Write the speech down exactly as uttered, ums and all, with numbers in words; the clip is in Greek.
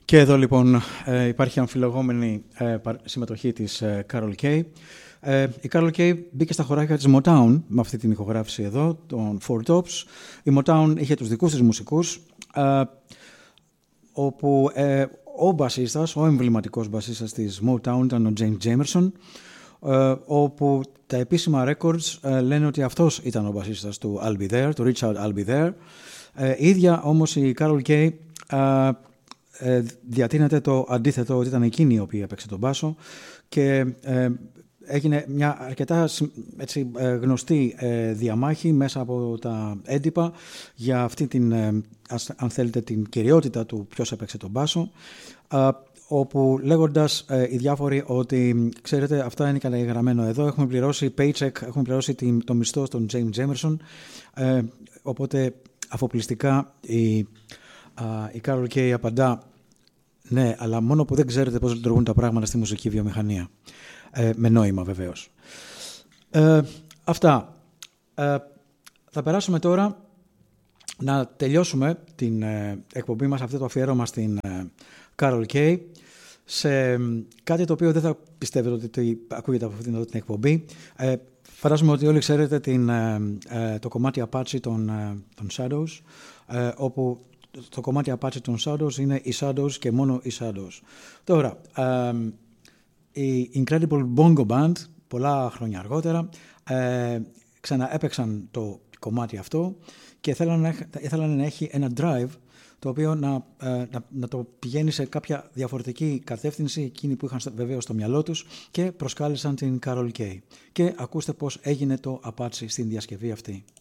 Και εδώ λοιπόν ε, υπάρχει αμφιλεγόμενη ε, συμμετοχή της ε, Carol Kaye. Ε, η Carol Kaye μπήκε στα χωράκια της Motown με αυτή την ηχογράφηση εδώ, των Four Tops. Η Motown είχε τους δικούς της μουσικούς, ε, όπου ε, ο μπασίστας, ο εμβληματικός μπασίστας της Motown ήταν ο James Jamerson, ε, όπου τα επίσημα records ε, λένε ότι αυτός ήταν ο μπασίστας του I'll Be There, του Richard I'll Be There. Ε, η ίδια όμως η Carol Kaye ε, ε, διατείνεται το αντίθετο, ότι ήταν εκείνη η οποία έπαιξε τον μπάσο και ε, έγινε μια αρκετά έτσι, ε, γνωστή ε, διαμάχη μέσα από τα έντυπα για αυτή την, ε, αν θέλετε, την κυριότητα του ποιος έπαιξε τον μπάσο, ε, όπου λέγοντας ε, οι διάφοροι ότι ξέρετε αυτά είναι καταγεγραμμένο εδώ, έχουμε πληρώσει paycheck, έχουμε πληρώσει την, το μισθό στον James Jamerson, ε, οπότε αφοπλιστικά η, α, η Carol Kaye απαντά ναι, αλλά μόνο που δεν ξέρετε πώς λειτουργούν τα πράγματα στη μουσική βιομηχανία. Ε, με νόημα βεβαίως. Ε, αυτά. Ε, θα περάσουμε τώρα να τελειώσουμε την ε, εκπομπή μας, αυτό το αφιέρωμα στην ε, Carol Kaye, σε κάτι το οποίο δεν θα πιστεύετε ότι ακούγεται από αυτήν την εκπομπή. Ε, φαντάζομαι ότι όλοι ξέρετε την, ε, ε, το κομμάτι Apache των, ε, των Shadows, ε, όπου το κομμάτι Apache των Shadows είναι οι Shadows και μόνο οι Shadows. Τώρα, ε, οι Incredible Bongo Band, πολλά χρόνια αργότερα, ε, ξαναέπαιξαν το κομμάτι αυτό και ήθελαν να, ήθελαν να έχει ένα drive το οποίο να, ε, να, να το πηγαίνει σε κάποια διαφορετική κατεύθυνση, εκείνοι που είχαν βεβαίως στο μυαλό τους, και προσκάλεσαν την Carol Kaye. Και ακούστε πώς έγινε το Apache στην διασκευή αυτή.